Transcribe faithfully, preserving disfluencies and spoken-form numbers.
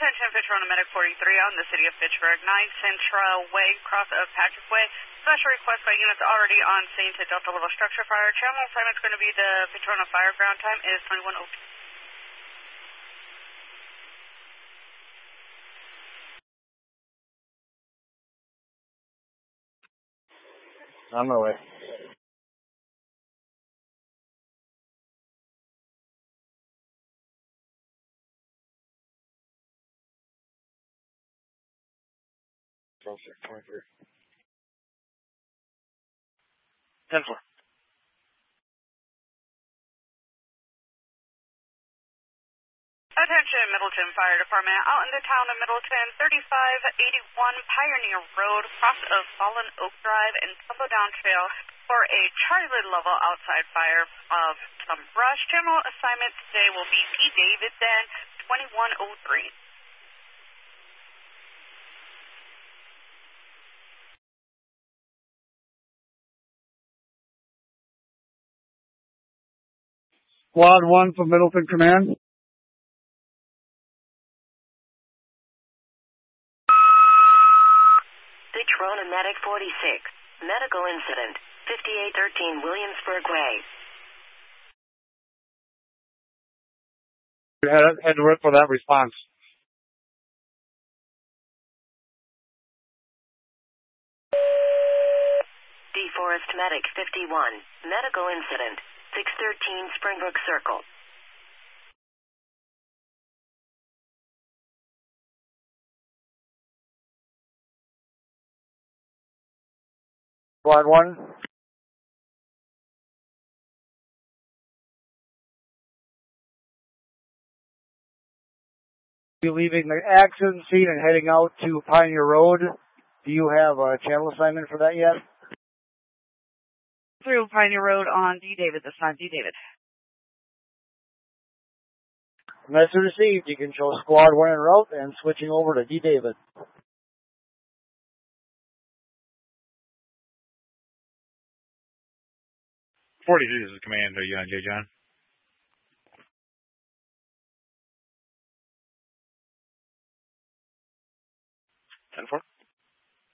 Attention, Fitchburg Medic forty-three out in the city of Fitchburg, nine Central Way, cross of Patrick Way. Special request by units already on scene to Delta level structure fire. Channel assignment is going to be the Petrona Fire. Ground time is twenty-one oh two. On my way. twenty-three. ten four. Attention, Middleton Fire Department out in the town of Middleton, thirty-five eighty-one Pioneer Road, cross of Fallen Oak Drive and Tumble Down Trail for a Charlie level outside fire of some brush. General assignment today will be P. Davidson, twenty-one oh three. Squad one from Middleton Command. Petrona Medic forty-six. Medical incident. fifty-eight thirteen Williamsburg Way. Head, head to work for that response. DeForest Medic fifty-one. Medical incident. six thirteen Springbrook Circle. Squad one. Be leaving the accident scene and heading out to Pioneer Road. Do you have a channel assignment for that yet? Through Pioneer Road on D. David, this time D. David. Message received. You can show Squad one en route and switching over to D. David. forty-two, this is Command. Are you on J. John? ten four.